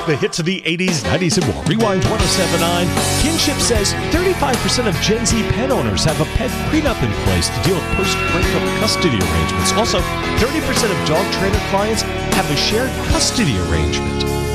The hits of the 80s, 90s, and more. Rewind 1079. Kinship says 35% of Gen Z pet owners have a pet prenup in place to deal with post-breakup custody arrangements. Also, 30% of dog trainer clients have a shared custody arrangement.